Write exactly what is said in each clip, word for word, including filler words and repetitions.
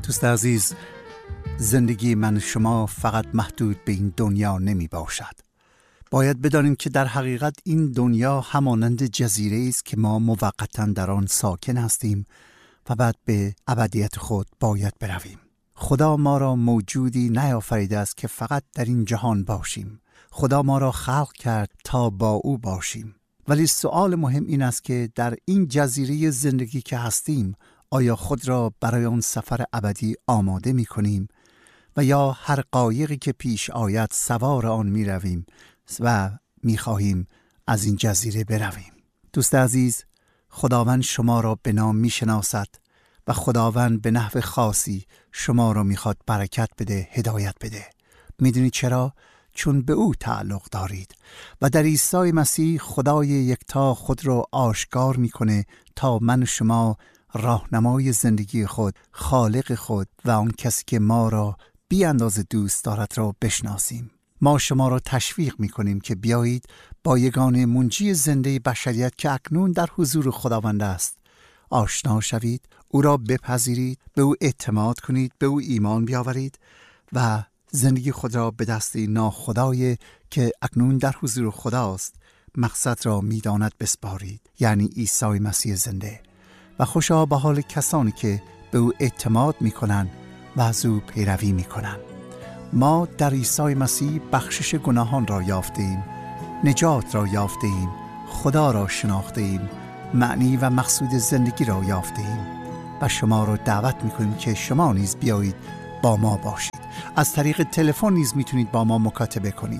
دوست عزیز، زندگی من شما فقط محدود به این دنیا نمی باشد. باید بدانیم که در حقیقت این دنیا همانند جزیره است که ما موقتاً در آن ساکن هستیم و بعد به ابدیت خود باید برویم. خدا ما را موجودی نیافریده است که فقط در این جهان باشیم. خدا ما را خلق کرد تا با او باشیم. ولی سوال مهم این است که در این جزیره زندگی که هستیم، آیا خود را برای آن سفر ابدی آماده می کنیم و یا هر قایقی که پیش آید سوار آن می رویم و می خواهیم از این جزیره برویم؟ دوست عزیز، خداوند شما را به نام می شناسد و خداوند به نحو خاصی شما را می خواد برکت بده، هدایت بده. می دونید چرا؟ چون به او تعلق دارید و در عیسی مسیح خدای یکتا خود را آشکار می کنه تا من و شما راهنمای زندگی خود، خالق خود و آن کسی که ما را بی اندازه دوست دارد را بشناسیم. ما شما را تشویق می کنیم که بیایید با یگانه منجی زنده بشریت که اکنون در حضور خداوند است آشنا شوید، او را بپذیرید، به او اعتماد کنید، به او ایمان بیاورید و زندگی خود را به دست ناخدای که اکنون در حضور خداست مقصد را می داند بسپارید، یعنی عیسی مسیح زنده. و خوشا به حال کسانی که به او اعتماد می کنند و از او پیروی می کنند. ما در عیسی مسیح بخشش گناهان را یافته ایم، نجات را یافته ایم، خدا را شناخته ایم، معنی و مقصود زندگی را یافته ایم و شما را دعوت می کنیم که شما نیز بیایید با ما باشید. از طریق تلفن نیز میتونید با ما مکاتبه کنید.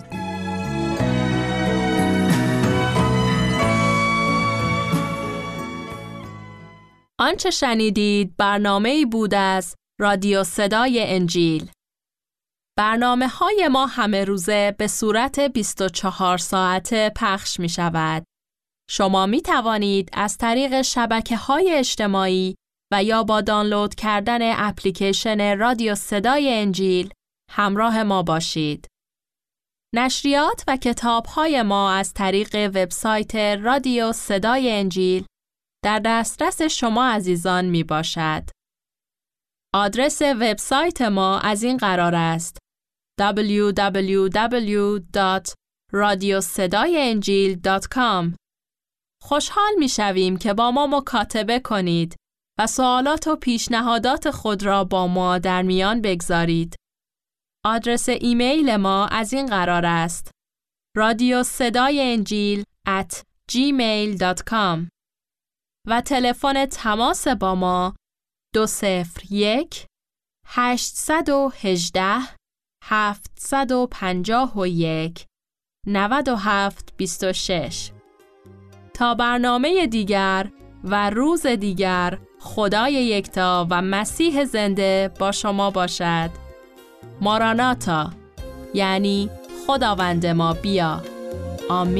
آنچه شنیدید برنامه‌ای بود از رادیو صدای انجیل. برنامه های ما همه روزه به صورت بیست و چهار ساعته پخش می شود. شما می توانید از طریق شبکه های اجتماعی و یا با دانلود کردن اپلیکیشن رادیو صدای انجیل همراه ما باشید. نشریات و کتاب‌های ما از طریق وبسایت رادیو صدای انجیل در دسترس شما عزیزان می باشد. آدرس وبسایت ما از این قرار است: دبلیو دبلیو دبلیو دات رادیو صدای انجیل دات کام. خوشحال می شویم که با ما مکاتبه کنید و سوالات و پیشنهادات خود را با ما در میان بگذارید. آدرس ایمیل ما از این قرار است: رادیو صدای انجیل ات جیمیل دات کام و تلفن تماس با ما دو صفر یک هشت یک هشت هفت پنج یک نه هفت دو شش. تا برنامه دیگر و روز دیگر، خدای یکتا و مسیح زنده با شما باشد. ماراناتا، یعنی خداوند ما بیا. آمین.